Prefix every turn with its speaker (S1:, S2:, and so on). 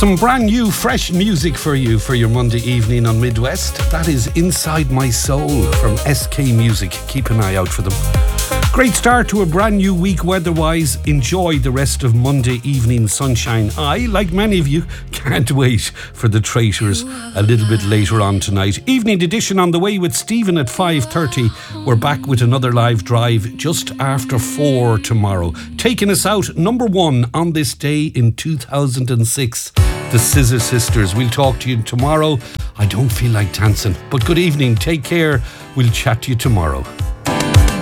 S1: Some brand new, fresh music for you for your Monday evening on Midwest. That is Inside My Soul from SK Music. Keep an eye out for them. Great start to a brand new week weather-wise. Enjoy the rest of Monday evening sunshine. I, like many of you, can't wait for the Traitors a little bit later on tonight. Evening edition on the way with Stephen at 5:30. We're back with another live drive just after 4 tomorrow. Taking us out, number 1 on this day in 2006. The Scissor Sisters. We'll talk to you tomorrow. I don't feel like dancing, but good evening. Take care. We'll chat to you tomorrow.